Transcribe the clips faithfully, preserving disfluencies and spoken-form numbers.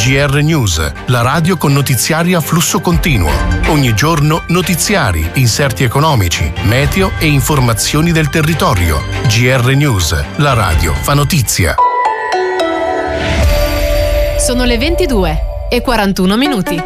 G R News, la radio con notiziari a flusso continuo. Ogni giorno notiziari, inserti economici, meteo e informazioni del territorio. G R News, la radio fa notizia. Sono le ventidue e quarantuno minuti.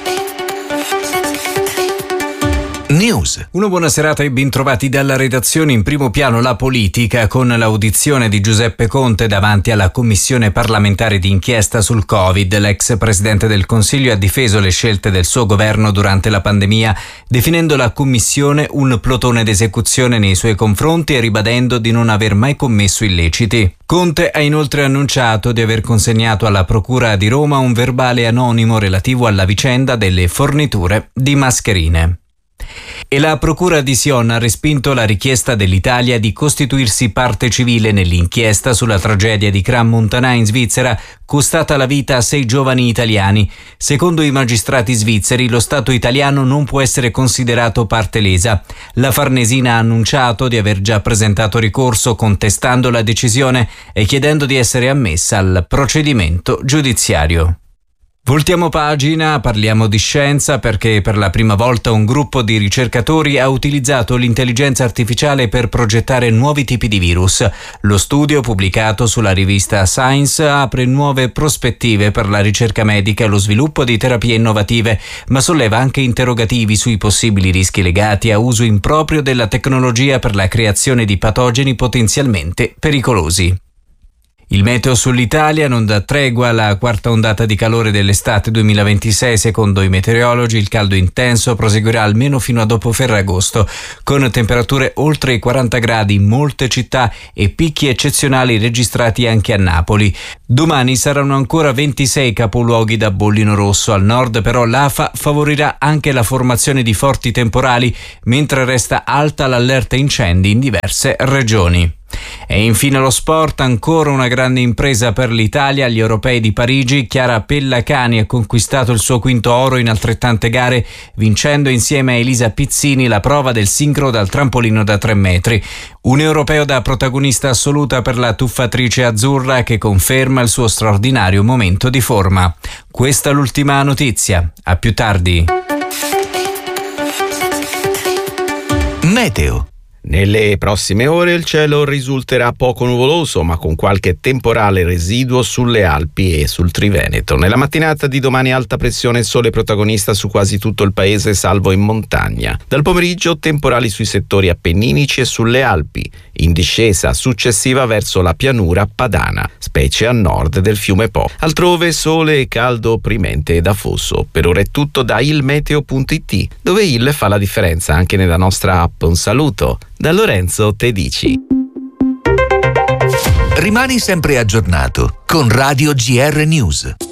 News. Una buona serata e bentrovati dalla redazione. In primo piano la politica, con l'audizione di Giuseppe Conte davanti alla commissione parlamentare di inchiesta sul Covid. L'ex presidente del Consiglio ha difeso le scelte del suo governo durante la pandemia, definendo la commissione un plotone d'esecuzione nei suoi confronti e ribadendo di non aver mai commesso illeciti. Conte ha inoltre annunciato di aver consegnato alla Procura di Roma un verbale anonimo relativo alla vicenda delle forniture di mascherine. E la Procura di Sion ha respinto la richiesta dell'Italia di costituirsi parte civile nell'inchiesta sulla tragedia di Crans-Montana in Svizzera, costata la vita a sei giovani italiani. Secondo i magistrati svizzeri, lo Stato italiano non può essere considerato parte lesa. La Farnesina ha annunciato di aver già presentato ricorso contestando la decisione e chiedendo di essere ammessa al procedimento giudiziario. Voltiamo pagina, parliamo di scienza perché per la prima volta un gruppo di ricercatori ha utilizzato l'intelligenza artificiale per progettare nuovi tipi di virus. Lo studio, pubblicato sulla rivista Science, apre nuove prospettive per la ricerca medica e lo sviluppo di terapie innovative, ma solleva anche interrogativi sui possibili rischi legati a uso improprio della tecnologia per la creazione di patogeni potenzialmente pericolosi. Il meteo sull'Italia non dà tregua alla quarta ondata di calore dell'estate duemilaventisei. Secondo i meteorologi, il caldo intenso proseguirà almeno fino a dopo Ferragosto, con temperature oltre i quaranta gradi in molte città e picchi eccezionali registrati anche a Napoli. Domani saranno ancora ventisei capoluoghi da bollino rosso. Al nord però l'A F A favorirà anche la formazione di forti temporali, mentre resta alta l'allerta incendi in diverse regioni. E infine lo sport, ancora una grande impresa per l'Italia. Agli Europei di Parigi Chiara Pellacani ha conquistato il suo quinto oro in altrettante gare, vincendo insieme a Elisa Pizzini la prova del sincro dal trampolino da tre metri. Un europeo da protagonista assoluta per la tuffatrice azzurra, che conferma il suo straordinario momento di forma. Questa è l'ultima notizia. A più tardi. Meteo. Nelle prossime ore il cielo risulterà poco nuvoloso, ma con qualche temporale residuo sulle Alpi e sul Triveneto. Nella mattinata di domani alta pressione e sole protagonista su quasi tutto il paese, salvo in montagna. Dal pomeriggio temporali sui settori appenninici e sulle Alpi, in discesa successiva verso la pianura padana, specie a nord del fiume Po. Altrove sole e caldo opprimente ed afoso. Per ora è tutto da ilmeteo punto it, dove il fa la differenza anche nella nostra app. Un saluto da Lorenzo Tedici. Rimani sempre aggiornato con Radio G R News.